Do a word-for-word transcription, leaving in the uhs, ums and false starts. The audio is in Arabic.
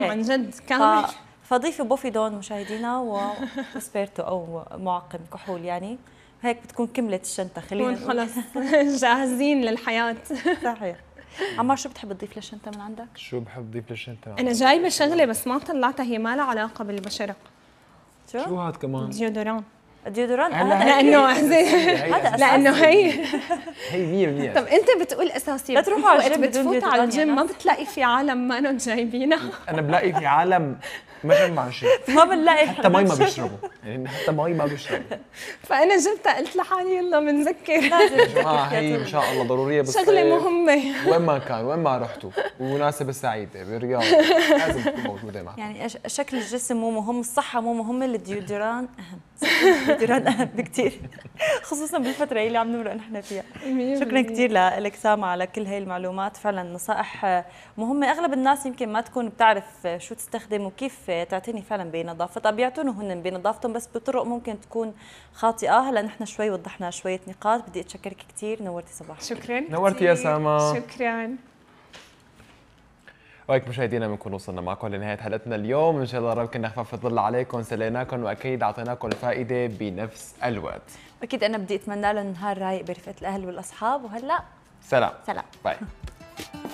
عن جد كامل. فضيفي بوفيدون مشاهدينا وسبيرتو او معقم كحول، يعني هيك بتكون كملت الشنطه. خلينا خلص جاهزين للحياه. صحيح. عمار شو بتحب تضيف للشنطه من عندك؟ شو بحب اضيف للشنطه؟ انا جايبه شغله بس ما طلعتها، هي ما لها علاقه بالبشره. شو؟ شو هاد كمان؟ ديودوران. ديودوران لانه هذا لانه هي هي مية بالمية. طب انت بتقول اساسي، لا تروحوا على الجيم بدون بتفوت على الجيم ما يعني. بتلاقي في عالم ما انهم جايبينها. انا بلاقي في عالم ما جمع شيء، ما بنلاقي حتى مي ما بيشربوا، يعني حتى مي ما بيشربوا. فانا جبتها قلت لحالي يلا بنذكر. يا جماعه هي ان شاء الله ضروريه بالصيف. شغله مهمه وين ما كان، وين ما رحتوا، ومناسبه سعيده بالرياض لازم تكون موجوده معكم. يعني شكل الجسم مو مهم، الصحه مو مهمه، الديودوران اهم. الديودوران اهم بكثير، خصوصا بالفتره اللي عم نمرق نحن فيها. شكرا كثير لك سامة على كل هاي المعلومات، فعلا نصائح مهمه. اغلب الناس يمكن ما تكون بتعرف شو تستخدم وكيف تعتني فعلا بنظافتها، بيعتنوا هن بنظافتهم بس بطرق ممكن تكون خاطئه. هلا نحن شوي وضحنا شويه نقاط. بدي اتشكرك كثير، نورتي صباح. شكرا نورتي يا سامة. شكرا. وهيك مشاهدينا بنكون وصلنا معكم لنهايه حلقتنا اليوم، ان شاء الله رب كنا خفاف الظل عليكم، سليناكم واكيد اعطيناكم الفائده بنفس الوقت. اكيد انا بدي اتمنى لهم نهار رايق برفقه الاهل والاصحاب، وهلا سلام سلام باي.